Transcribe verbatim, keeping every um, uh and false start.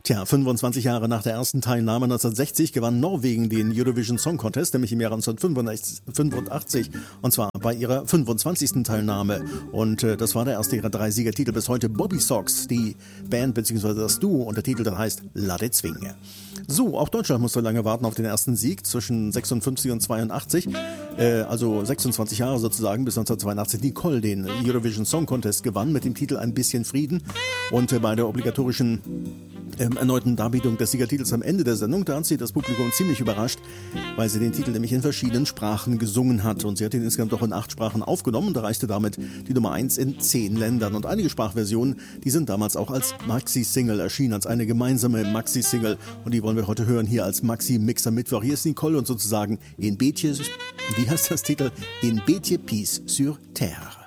Tja, fünfundzwanzig Jahre nach der ersten Teilnahme neunzehnhundertsechzig gewann Norwegen den Eurovision Song Contest, nämlich im Jahr neunzehnhundertfünfundachtzig, und zwar bei ihrer fünfundzwanzigsten Teilnahme. Und äh, das war der erste ihrer drei Siegertitel bis heute. Bobbysocks, die Band bzw. das Duo, und der Titel dann heißt La de Zwinge. So, auch Deutschland musste lange warten auf den ersten Sieg zwischen sechsundfünfzig und zweiundachtzig, äh, also sechsundzwanzig Jahre sozusagen, bis neunzehnhundertzweiundachtzig Nicole den Eurovision Song Contest gewann mit dem Titel Ein bisschen Frieden. Und äh, bei der obligatorischen ähm, erneuten Darbietung des Siegertitels am Ende der Sendung, da hat sie das Publikum ziemlich überrascht, weil sie den Titel nämlich in verschiedenen Sprachen gesungen hat. Und sie hat ihn insgesamt doch in acht Sprachen aufgenommen und erreichte damit die Nummer eins in zehn Ländern. Und einige Sprachversionen, die sind damals auch als Maxi-Single erschienen, als eine gemeinsame Maxi-Single. Und die wollen wir heute hören hier als Maxi-Mixer Mittwoch. Hier ist Nicole und sozusagen In Bétier, wie heißt das Titel? In Bétier Peace sur Terre.